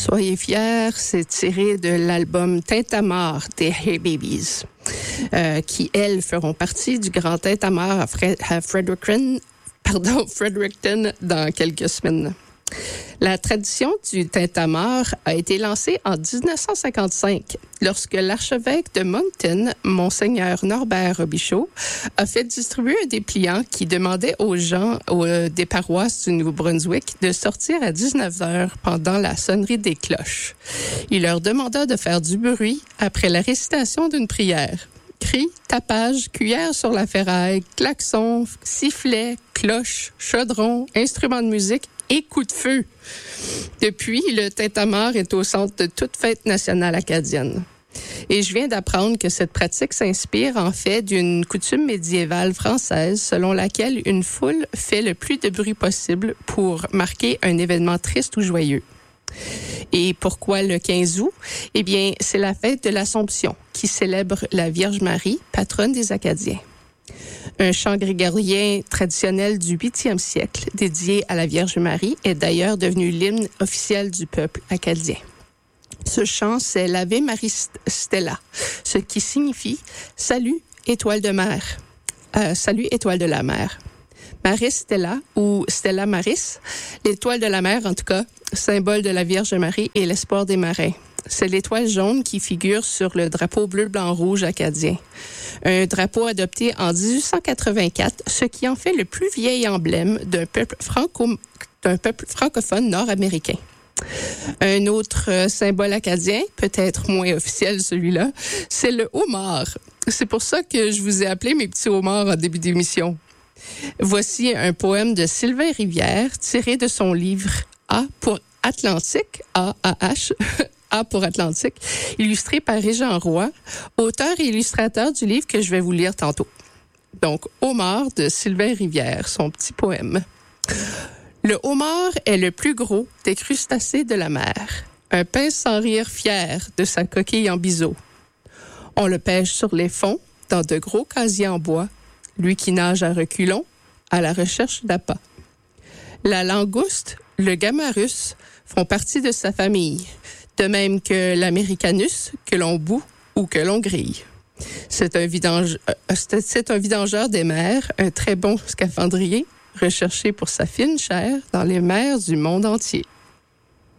Soyez fiers, c'est tiré de l'album Tintamarre des Hey Babies, qui, elles, feront partie du grand Tintamarre à Fredericton dans quelques semaines. La tradition du tintamarre a été lancée en 1955 lorsque l'archevêque de Moncton, Monseigneur Norbert Robichaud, a fait distribuer un dépliant qui demandait aux gens des paroisses du Nouveau-Brunswick de sortir à 19h pendant la sonnerie des cloches. Il leur demanda de faire du bruit après la récitation d'une prière. Cris, tapage, cuillère sur la ferraille, klaxons, sifflets, cloches, chaudrons, instruments de musique et coups de feu. Depuis, le tintamarre est au centre de toute fête nationale acadienne. Et je viens d'apprendre que cette pratique s'inspire en fait d'une coutume médiévale française selon laquelle une foule fait le plus de bruit possible pour marquer un événement triste ou joyeux. Et pourquoi le 15 août? Eh bien, c'est la fête de l'Assomption qui célèbre la Vierge Marie, patronne des Acadiens. Un chant grégorien traditionnel du 8e siècle, dédié à la Vierge Marie, est d'ailleurs devenu l'hymne officiel du peuple acadien. Ce chant, c'est l'Ave Maris Stella, ce qui signifie « Salut, étoile de mer ». Salut, étoile de la mer. Maris Stella ou Stella Maris, l'étoile de la mer en tout cas, symbole de la Vierge Marie et l'espoir des marins. C'est l'étoile jaune qui figure sur le drapeau bleu-blanc-rouge acadien. Un drapeau adopté en 1884, ce qui en fait le plus vieil emblème d'un peuple francophone nord-américain. Un autre symbole acadien, peut-être moins officiel celui-là, c'est le homard. C'est pour ça que je vous ai appelé mes petits homards en début d'émission. Voici un poème de Sylvain Rivière tiré de son livre A pour Atlantique, A-A-H, A pour Atlantique, illustré par Régent Roy, auteur et illustrateur du livre que je vais vous lire tantôt. Donc, Homard de Sylvain Rivière, son petit poème. Le homard est le plus gros des crustacés de la mer, un pince sans rire fier de sa coquille en biseau. On le pêche sur les fonds, dans de gros casiers en bois, lui qui nage à reculons, à la recherche d'appât. La langouste, le gamarus font partie de sa famille, de même que l'américanus, que l'on bout ou que l'on grille. C'est un vidangeur des mers, un très bon scaphandrier, recherché pour sa fine chair dans les mers du monde entier.